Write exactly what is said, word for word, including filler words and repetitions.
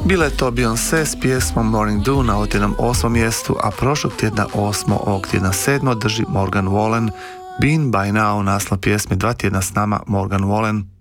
Bila je to Beyoncé s pjesmom Morning Dew na ovog tjednom osmom mjestu, a prošlog tjedna osmo, ovog tjedna sedmo drži Morgan Wallen, Been By Now, naslov pjesme Dva tjedna s nama Morgan Wallen.